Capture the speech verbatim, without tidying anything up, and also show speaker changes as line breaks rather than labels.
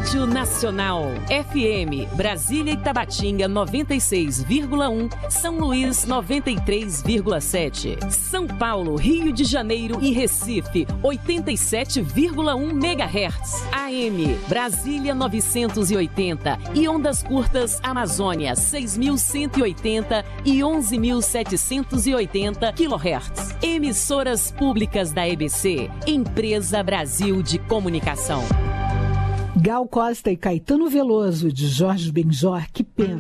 Rádio Nacional. F M, Brasília e Tabatinga noventa e seis vírgula um, São Luís noventa e três vírgula sete. São Paulo, Rio de Janeiro e Recife oitenta e sete vírgula um megahertz. A M, Brasília novecentos e oitenta e ondas curtas Amazônia seis mil cento e oitenta e onze mil setecentos e oitenta quilohertz. Emissoras públicas da E B C, Empresa Brasil de Comunicação.
Gal Costa e Caetano Veloso, de Jorge Benjor, que pena.